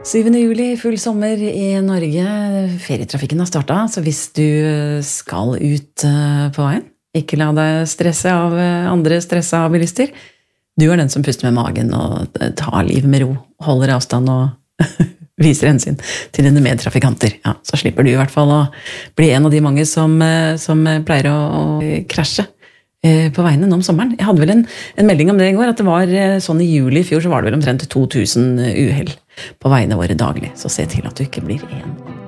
7. juli, full sommer i Norge. Ferietrafikken har startet, så hvis du skal ut på veien, ikke la deg stresse av andre stressa bilister. Du er den som puster med magen og tar livet med ro, holder avstand og viser hensyn til dine medtrafikanter. Ja, så slipper du i hvert fall å bli en av de mange som pleier å krasje på veiene nå om sommeren. Jeg hadde vel en melding om det i går, at det var sånn i juli i fjor, så var det vel omtrent 2000 uheld på veiene våre daglig. Så se til at du ikke blir en.